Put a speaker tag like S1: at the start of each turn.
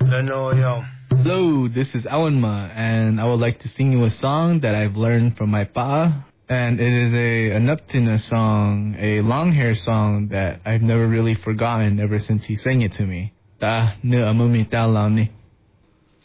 S1: Lenoyo.
S2: Hello, this is Awanma, and I would like to sing you a song that I've learned from my pa. And it is a Nuptina song, a long hair song that I've never really forgotten ever since he sang it to me. Ta ne amumi ta lao ni.